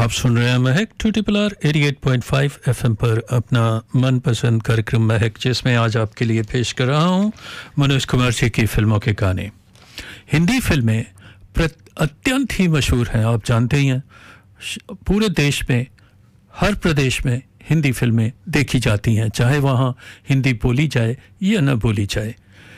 आप सुन रहे हैं महक 2RR 88.5 FM पर अपना मनपसंद कार्यक्रम महक, जिसमें आज आपके लिए पेश कर रहा हूं मनोज कुमार जी की फिल्मों के गाने। हिंदी फिल्में अत्यंत ही मशहूर हैं, आप जानते ही हैं। पूरे देश में, हर प्रदेश में हिंदी फिल्में देखी जाती हैं, चाहे वहाँ हिंदी बोली जाए या न बोली जाए।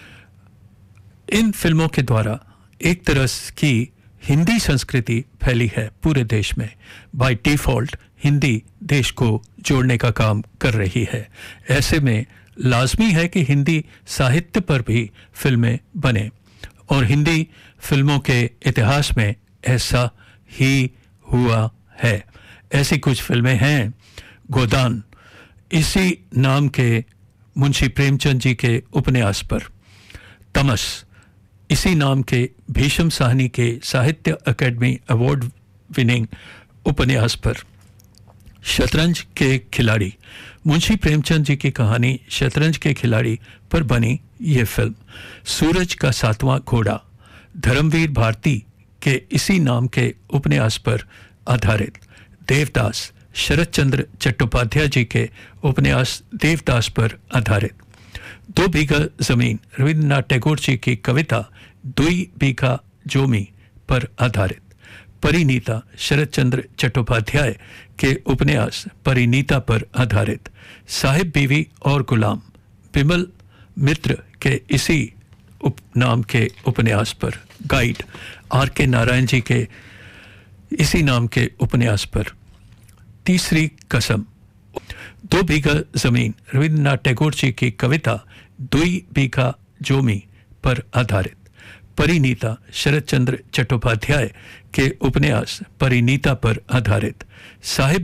इन फिल्मों के द्वारा एक तरह की हिंदी संस्कृति फैली है पूरे देश में। बाय डिफ़ॉल्ट हिंदी देश को जोड़ने का काम कर रही है। ऐसे में लाजमी है कि हिंदी साहित्य पर भी फिल्में बने, और हिंदी फिल्मों के इतिहास में ऐसा ही हुआ है। ऐसी कुछ फिल्में हैं। गोदान इसी नाम के मुंशी प्रेमचंद जी के उपन्यास पर, तमस इसी नाम के भीष्म साहनी के साहित्य अकेडमी अवार्ड विनिंग उपन्यास पर, शतरंज के खिलाड़ी मुंशी प्रेमचंद जी की कहानी शतरंज के खिलाड़ी पर बनी ये फिल्म, सूरज का सातवां घोड़ा धर्मवीर भारती के इसी नाम के उपन्यास पर आधारित, देवदास शरत चंद्र चट्टोपाध्याय जी के उपन्यास देवदास पर आधारित, 2 बीघा जमीन रविन्द्रनाथ टैगोर जी की कविता 2 बीघा जोमी पर आधारित, परिणीता शरत चंद्र चट्टोपाध्याय के उपन्यास परिणीता पर आधारित, साहिब बीवी और गुलाम बिमल मित्र के इसी नाम के उपन्यास पर, गाइड R.K. नारायण जी के इसी नाम के उपन्यास पर, तीसरी कसम 2 बीघा जमीन रविन्द्रनाथ टैगोर जी की कविता 2 बीघा जोमी पर आधारित, परिणीता शरत चंद्र चट्टोपाध्याय के उपन्यास परिणीता पर आधारित, साहिब